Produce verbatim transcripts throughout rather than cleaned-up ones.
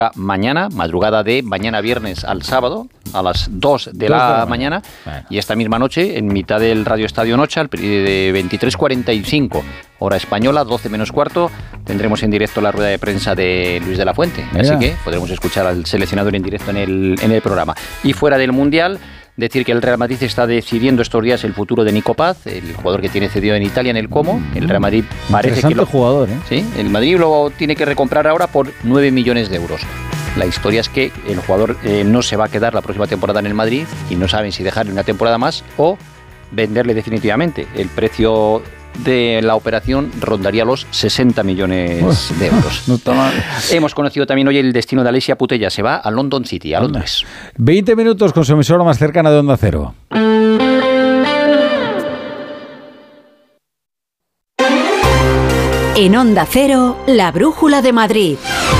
Mañana, madrugada de mañana viernes al sábado, a las dos de la mañana, bueno. Y esta misma noche, en mitad del Radio Estadio Noche, de veintitrés cuarenta y cinco, hora española, doce menos cuarto, tendremos en directo la rueda de prensa de Luis de la Fuente. Mira. Así que podremos escuchar al seleccionador en directo en el, en el programa. Y fuera del Mundial, decir que el Real Madrid está decidiendo estos días el futuro de Nico Paz, el jugador que tiene cedido en Italia en el Como. El Real Madrid parece que lo, jugador, ¿eh? Sí, el Madrid lo tiene que recomprar ahora por nueve millones de euros. La historia es que el jugador eh, no se va a quedar la próxima temporada en el Madrid y no saben si dejarle una temporada más o venderle definitivamente. El precio de la operación rondaría los sesenta millones Uf, de euros. No está mal. Hemos conocido también hoy el destino de Alessia Putellas. Se va a London City, a Londres. veinte minutos con su emisora más cercana de Onda Cero. En Onda Cero, la Brújula de Madrid.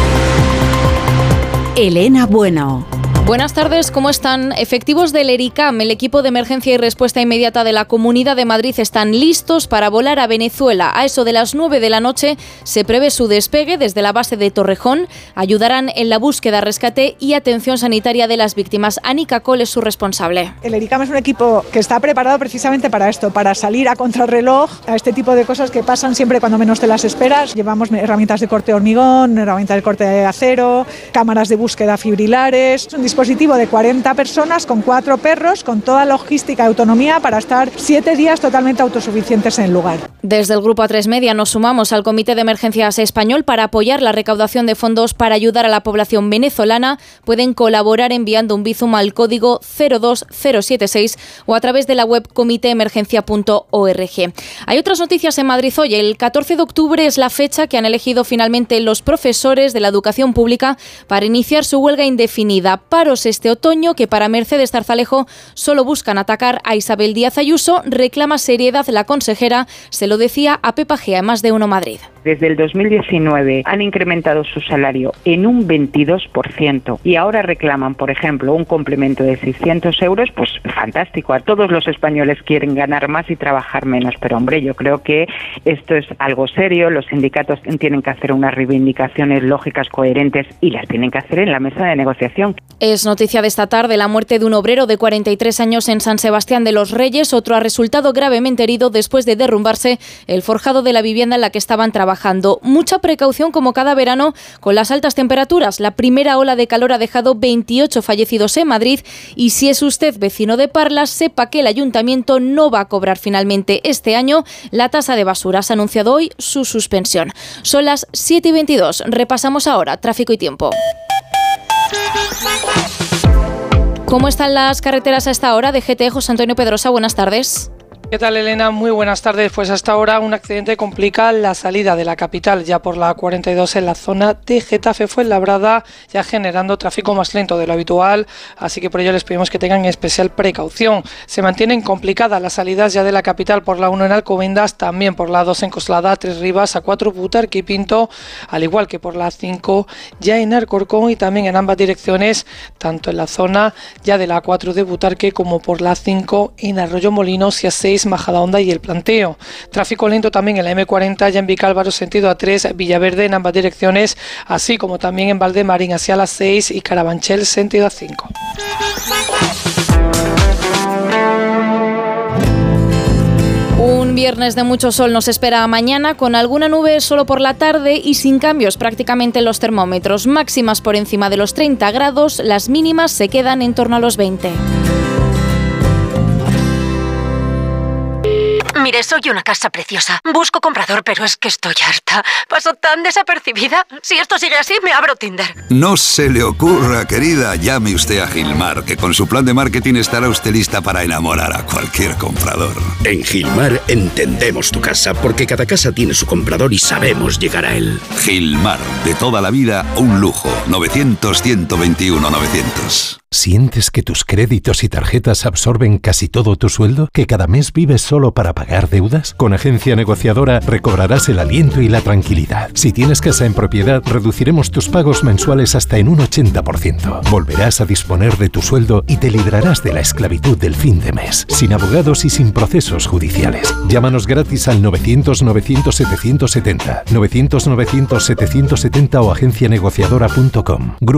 Elena Bueno. Buenas tardes, ¿cómo están? Efectivos del ERICAM, el equipo de emergencia y respuesta inmediata de la Comunidad de Madrid, están listos para volar a Venezuela. A eso de las nueve de la noche se prevé su despegue desde la base de Torrejón. Ayudarán en la búsqueda, rescate y atención sanitaria de las víctimas. Anika Cole es su responsable. El ERICAM es un equipo que está preparado precisamente para esto, para salir a contrarreloj a este tipo de cosas que pasan siempre cuando menos te las esperas. Llevamos herramientas de corte de hormigón, herramientas de corte de acero, cámaras de búsqueda fibrilares. Es un dispositivo de cuarenta personas con cuatro perros, con toda logística y autonomía para estar siete días totalmente autosuficientes en el lugar. Desde el Grupo A tres Media nos sumamos al Comité de Emergencias Español para apoyar la recaudación de fondos para ayudar a la población venezolana. Pueden colaborar enviando un Bizum al código cero dos cero siete seis o a través de la web comité emergencia punto org. Hay otras noticias en Madrid hoy. El catorce de octubre es la fecha que han elegido finalmente los profesores de la educación pública para iniciar su huelga indefinida. Paros este otoño que para Mercedes Zarzalejo solo buscan atacar a Isabel Díaz Ayuso. Reclama seriedad la consejera, se lo decía a Pepa Gea en Más de Uno Madrid. Desde el dos mil diecinueve han incrementado su salario en un veintidós por ciento y ahora reclaman, por ejemplo, un complemento de seiscientos euros, pues fantástico. A todos los españoles quieren ganar más y trabajar menos, pero hombre, yo creo que esto es algo serio. Los sindicatos tienen que hacer unas reivindicaciones lógicas, coherentes y las tienen que hacer en la mesa de negociación. Es noticia de esta tarde la muerte de un obrero de cuarenta y tres años en San Sebastián de los Reyes. Otro ha resultado gravemente herido después de derrumbarse el forjado de la vivienda en la que estaban trabajando. Mucha precaución como cada verano con las altas temperaturas. La primera ola de calor ha dejado veintiocho fallecidos en Madrid y si es usted vecino de Parlas, sepa que el ayuntamiento no va a cobrar finalmente este año la tasa de basura. Se ha anunciado hoy su suspensión. Son las siete y veintidós. Repasamos ahora tráfico y tiempo. ¿Cómo están las carreteras a esta hora? De G T E, José Antonio Pedrosa, buenas tardes. ¿Qué tal, Elena? Muy buenas tardes. Pues hasta ahora un accidente complica la salida de la capital, ya por la cuarenta y dos en la zona de Getafe Fuenlabrada, ya generando tráfico más lento de lo habitual, así que por ello les pedimos que tengan especial precaución. Se mantienen complicadas las salidas ya de la capital por la uno en Alcobendas, también por la dos en Coslada, A tres Rivas, A cuatro Butarque y Pinto, al igual que por la cinco ya en Alcorcón y también en ambas direcciones, tanto en la zona ya de la A cuatro de Butarque como por la cinco en Arroyo Molinos y A seis Majadahonda y El Planteo. Tráfico lento también en la eme cuarenta ya en Vicálvaro sentido A tres, Villaverde en ambas direcciones, así como también en Valdemarín hacia la seis y Carabanchel sentido A cinco. Un viernes de mucho sol nos espera mañana, con alguna nube solo por la tarde y sin cambios prácticamente en los termómetros. Máximas por encima de los treinta grados, las mínimas se quedan en torno a los veinte. Mire, soy una casa preciosa. Busco comprador, pero es que estoy harta. Paso tan desapercibida. Si esto sigue así, me abro Tinder. No se le ocurra, querida. Llame usted a Gilmar, que con su plan de marketing estará usted lista para enamorar a cualquier comprador. En Gilmar entendemos tu casa, porque cada casa tiene su comprador y sabemos llegar a él. Gilmar, de toda la vida, un lujo. novecientos, ciento veintiuno, novecientos. ¿Sientes que tus créditos y tarjetas absorben casi todo tu sueldo? ¿Que cada mes vives solo para pagar deudas? Con Agencia Negociadora recobrarás el aliento y la tranquilidad. Si tienes casa en propiedad, reduciremos tus pagos mensuales hasta en un ochenta por ciento. Volverás a disponer de tu sueldo y te librarás de la esclavitud del fin de mes, sin abogados y sin procesos judiciales. Llámanos gratis al novecientos, novecientos, setecientos setenta, novecientos, novecientos, setecientos setenta o agencia negociadora punto com.